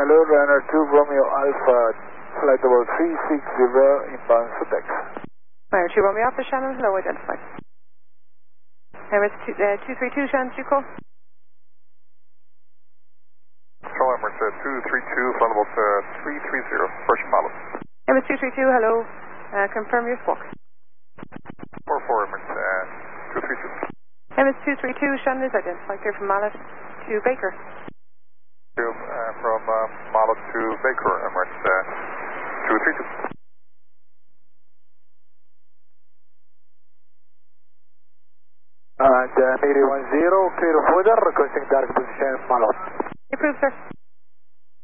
Hello, runner 2 Romeo Alpha, flight level 360, inbound Sutex. Runner 2 Romeo Alpha, Shannon, hello, identified. Emirates 232, Shannon, do you call? Control Emirates 232, flight level 330, first model. Emirates 232, hello, confirm your squawk. 44 Emirates 232. Emirates 232, Shannon is identified, clear from Mallet to Baker. From Mallet to Baker, Emirates 232. And Miri 10, clear of weather, requesting direct position Mallet. Approved, sir.